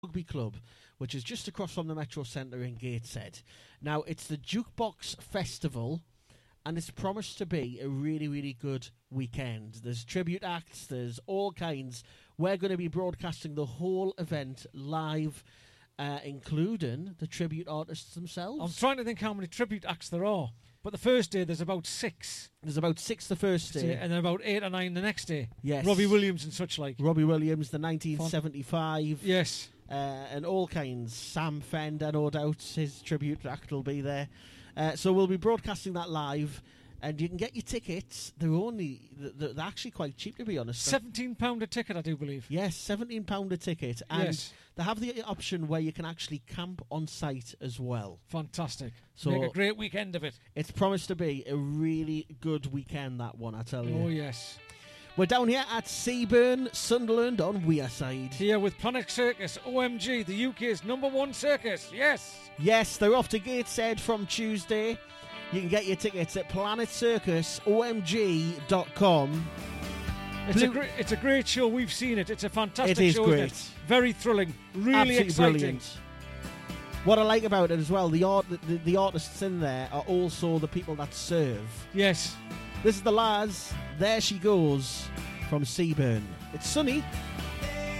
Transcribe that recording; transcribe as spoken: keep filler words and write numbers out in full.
Rugby Club, which is just across from the Metro Centre in Gateshead. Now, it's the Jukebox Festival, and it's promised to be a really, really good weekend. There's tribute acts, there's all kinds. We're going to be broadcasting the whole event live, uh, including the tribute artists themselves. I'm trying to think how many tribute acts there are. But the first day, there's about six. There's about six the first day. And then about eight or nine the next day. Yes. Robbie Williams and such like. Robbie Williams, the nineteen seventy-five. Fun. Yes. Uh, and all kinds. Sam Fender, no doubt, his tribute act will be there. Uh, so we'll be broadcasting that live. And you can get your tickets. They're only, they're, they're actually quite cheap, to be honest. seventeen pounds a ticket, I do believe. Yes, seventeen pounds a ticket. And yes. they have the option where you can actually camp on site as well. Fantastic. So make a great weekend of it. It's promised to be a really good weekend, that one, I tell you. Oh, yes. We're down here at Seaburn, Sunderland on Wearside. Here with Planet Circus, O M G, the U K's number one circus. Yes. Yes, they're off to Gateshead from Tuesday. You can get your tickets at planet circus o m g dot com. It's, Blue- a great, it's a great show. We've seen it. It's a fantastic It is show. great. Isn't it? Very thrilling. Really Absolutely exciting. Brilliant. What I like about it as well, the, art, the, the artists in there are also the people that serve. Yes. This is the Laz. There she goes from Seaburn. It's sunny.